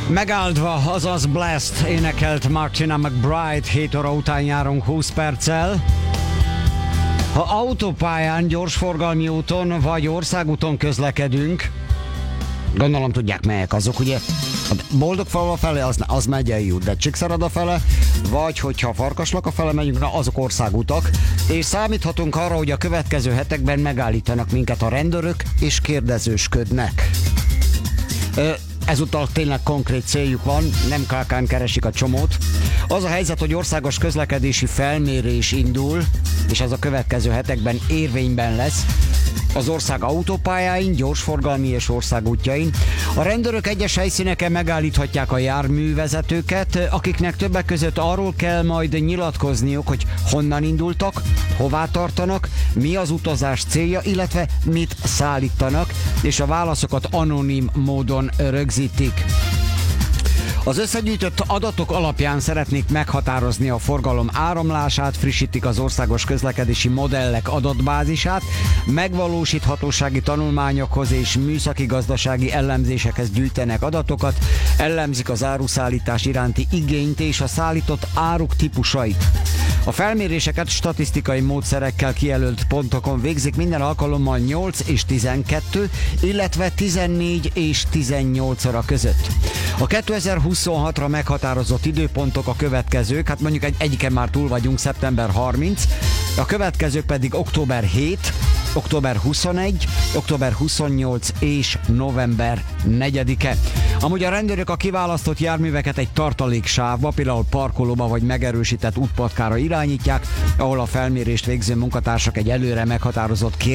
Megáldva, azaz Blast énekelt Martina McBride, 7 óra után járunk 20 perccel. Ha autópályán, gyorsforgalmi úton vagy országúton közlekedünk, gondolom tudják melyek azok, ugye? A Boldogfalva fele az megyei út, de Csíkszarada fele, vagy hogyha Farkaslaka fele megyünk, na azok országutak, és számíthatunk arra, hogy a következő hetekben megállítanak minket a rendőrök, és kérdezősködnek. Ezúttal tényleg konkrét céljuk van, nem kákán keresik a csomót. Az a helyzet, hogy országos közlekedési felmérés indul, és ez a következő hetekben érvényben lesz az ország autópályáin, gyorsforgalmi és országútjain. A rendőrök egyes helyszíneken megállíthatják a járművezetőket, akiknek többek között arról kell majd nyilatkozniuk, hogy honnan indultak, hová tartanak, mi az utazás célja, illetve mit szállítanak, és a válaszokat anonim módon rögzítik. Az összegyűjtött adatok alapján szeretnék meghatározni a forgalom áramlását, frissítik az országos közlekedési modellek adatbázisát, megvalósíthatósági tanulmányokhoz és műszaki gazdasági elemzésekhez gyűjtenek adatokat, elemzik az áruszállítás iránti igényt és a szállított áruk típusait. A felméréseket statisztikai módszerekkel kijelölt pontokon végzik minden alkalommal 8 és 12, illetve 14 és 18 óra között. A 2026-ra meghatározott időpontok a következők, hát mondjuk egyiken már túl vagyunk, szeptember 30, a következők pedig október 7, október 21, október 28 és november 4-e. Amúgy a rendőrök a kiválasztott járműveket egy tartaléksávba, például parkolóba vagy megerősített útpatkára irányítják, ahol a felmérést végző munkatársak egy előre meghatározott